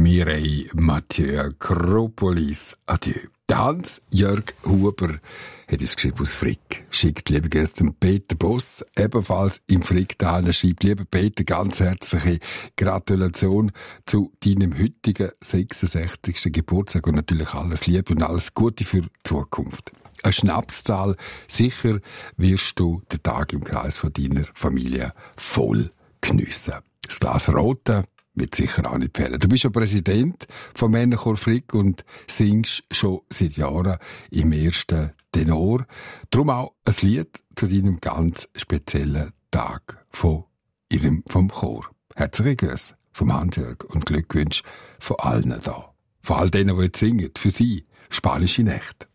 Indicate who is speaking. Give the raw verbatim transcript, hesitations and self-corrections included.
Speaker 1: Mireille Mathieu Akropolis. Adieu. Hans-Jörg Huber hat uns geschrieben aus Frick. Schickt liebe Gäste zum Peter Boss, ebenfalls im Fricktal. Er schreibt, lieber Peter, ganz herzliche Gratulation zu deinem heutigen sechsundsechzigsten Geburtstag und natürlich alles Liebe und alles Gute für die Zukunft. Eine Schnapszahl, sicher wirst du den Tag im Kreis von deiner Familie voll geniessen. Das Glas Rote wird sicher auch nicht fehlen. Du bist ja Präsident vom Männerchor Frick und singst schon seit Jahren im ersten Tenor. Darum auch ein Lied zu deinem ganz speziellen Tag von ihrem, vom Chor. Herzliche Grüße vom Hans-Jörg und Glückwünsche von allen da. Von all denen, die jetzt singen, für sie spanische Nächte.